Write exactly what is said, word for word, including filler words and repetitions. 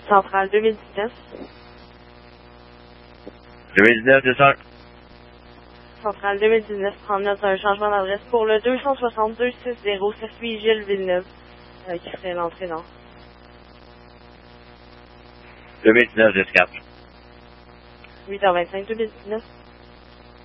Centrale deux mille dix-neuf. deux mille dix-neuf, c'est ça. Centrale deux mille dix-neuf, prendre note d'un changement d'adresse pour le deux cent soixante-deux six zéro Circuit Gilles Villeneuve, euh, qui serait l'entrée dans. deux mille dix-neuf, dix-quatre. huit heures vingt-cinq, deux mille dix-neuf.